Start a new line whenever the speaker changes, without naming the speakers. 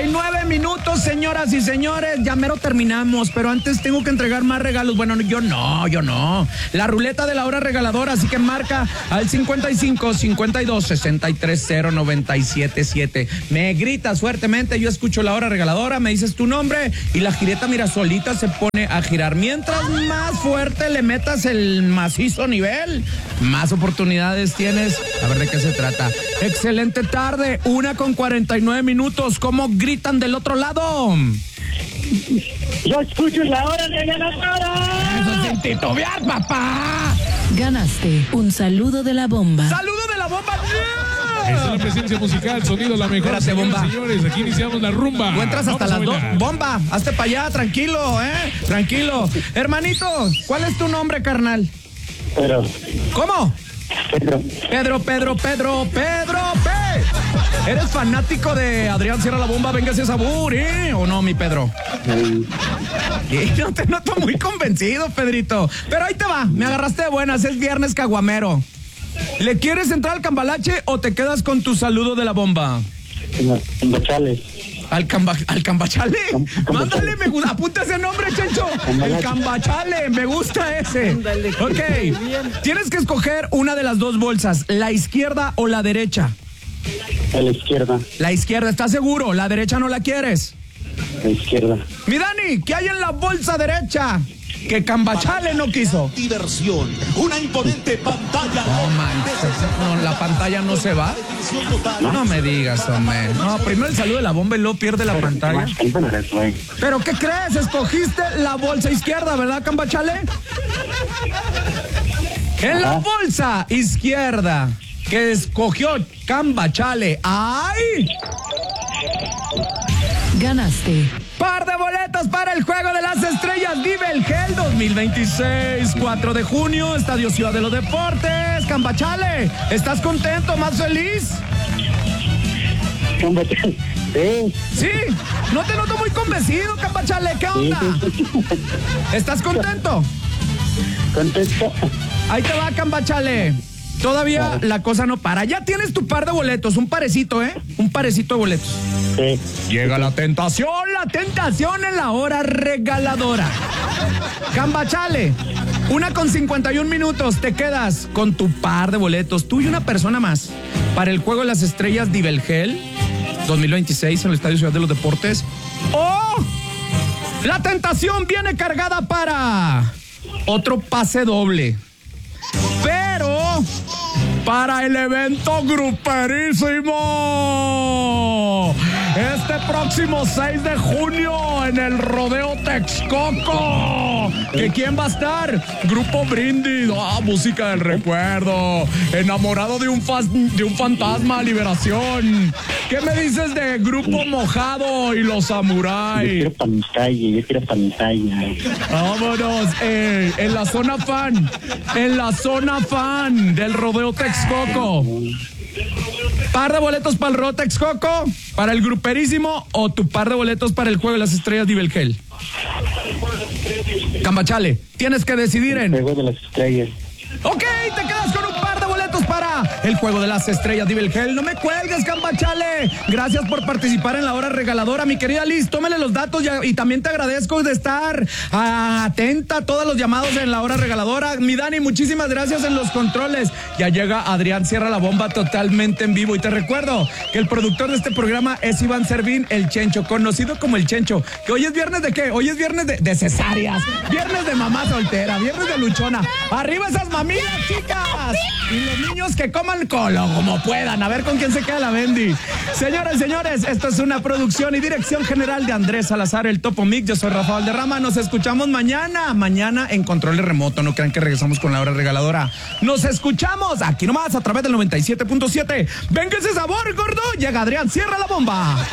49 minutos, señoras y señores. Ya mero terminamos, pero antes tengo que entregar más regalos. Bueno, yo no. La ruleta de la hora regaladora, así que marca al 55 52 63 097 7. Me gritas fuertemente, yo escucho la hora regaladora, me dices tu nombre y la gireta, mira, solita se pone a girar. Mientras más fuerte le metas el macizo nivel, más oportunidades tienes. A ver de qué se trata. Excelente tarde, 1:49 minutos. ¿Cómo gritan del otro lado?
Yo escucho la hora regaladora.
Eso sin titubear, papá.
Ganaste un saludo de la bomba.
¡Saludo de la bomba!
Esta es la presencia musical, sonido la mejor.
Espérate, bomba.
Señores, aquí iniciamos la rumba.
Tú entras hasta las 2. Bomba, hazte para allá, tranquilo, tranquilo. Hermanito, ¿cuál es tu nombre, carnal?
Pedro.
¿Cómo?
Pedro.
Pedro P. ¿Eres fanático de Adrián Sierra la Bomba? Véngase a sabor, ¿o no, mi Pedro? No te noto muy convencido, Pedrito. Pero ahí te va, me agarraste de buenas, es viernes caguamero. ¿Le quieres entrar al cambalache o te quedas con tu saludo de la bomba?
Cambachales.
¿Al cambachale? Mándale, me gusta. Apunta ese nombre, Chencho. El cambachale, me gusta ese. Ok. Tienes que escoger una de las dos bolsas, la izquierda o la derecha.
A la izquierda.
La izquierda, ¿estás seguro? ¿La derecha no la quieres?
La izquierda.
Mi Dani, ¿qué hay en la bolsa derecha? Que Cambachale no quiso.
Diversión, una imponente pantalla.
No, la pantalla no se va. No me digas, hombre. No, primero el saludo de la bomba y luego pierde la pantalla. ¿Pero qué crees? Escogiste la bolsa izquierda, ¿verdad, Cambachale? En la bolsa izquierda que escogió Cambachale. ¡Ay!
Ganaste
Par de boletos para el Juego de las Estrellas Vive el Gel 2026, 4 de junio, Estadio Ciudad de los Deportes. Cambachale, ¿estás contento, más feliz?
Cambachales. Sí.
Sí, no te noto muy convencido, Cambachale, ¿qué onda? ¿Estás contento?
Contesta.
Ahí te va, Cambachale. Todavía la cosa no para. Ya tienes tu par de boletos, un parecito, un parecito de boletos.
Sí.
Llega la tentación en la hora regaladora. Cambachale, 1:51 minutos, te quedas con tu par de boletos, tú y una persona más, para el Juego de las Estrellas Divelgel 2026 en el Estadio Ciudad de los Deportes. ¡Oh! La tentación viene cargada para otro pase doble. Pero para el evento gruperísimo este próximo 6 de junio en el Rodeo Texcoco. ¿Que quién va a estar? Grupo Brindis, música del recuerdo, enamorado de un fantasma, liberación. ¿Qué me dices de Grupo Mojado y los Samurai?
Yo quiero pantalla.
Vámonos, en la zona fan del Rodeo Texcoco. ¿Par de boletos para el Rodeo Texcoco? ¿Para el gruperísimo o tu par de boletos para el Juego de las Estrellas Divelgel? Cambachale, tienes que decidir en...
Juego de las Estrellas.
Ok, te quedas con un par de boletos para el Juego de las Estrellas Divelgel. No me cuelgues, Cambachale. Gracias por participar en la hora regaladora, mi querida Liz. Tómele los datos y también te agradezco de estar atenta a todos los llamados en la hora regaladora. Mi Dani, muchísimas gracias en los controles. Ya llega Adrián Sierra la Bomba totalmente en vivo. Y te recuerdo que el productor de este programa es Iván Servín, el Chencho, conocido como el Chencho. Que hoy es viernes de ¿qué? Hoy es viernes de cesáreas, viernes de mamá soltera, viernes de luchona. Arriba esas mamillas, chicas. Y los niños que coman colo como puedan. A ver con quién se queda la Bendy. Señoras y señores, esto es una producción y dirección general de Andrés Salazar, el Topo Mic. Yo soy Rafael Derrama. Nos escuchamos mañana en control remoto. No crean que regresamos con la hora regaladora. Nos escuchamos aquí nomás a través del 97.7. Venga ese sabor, gordo. Llega Adrián Sierra la Bomba.